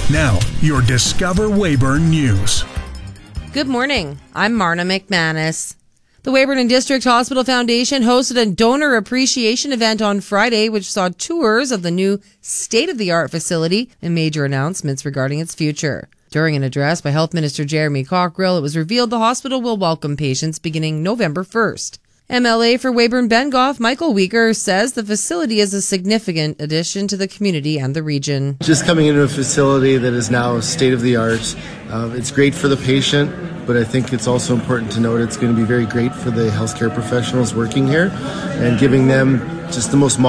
Now, your Discover Weyburn News. Good morning. I'm Marna McManus. The Weyburn and District Hospital Foundation hosted a donor appreciation event on Friday, which saw tours of the new state-of-the-art facility and major announcements regarding its future. During an address by Health Minister Jeremy Cockrill, it was revealed the hospital will welcome patients beginning November 1st. MLA for Weyburn-Bengoff, Michael Weeker, says the facility is a significant addition to the community and the region. Just coming into a facility that is now state-of-the-art, it's great for the patient, but I think it's also important to note it's going to be very great for the healthcare professionals working here and giving them just the most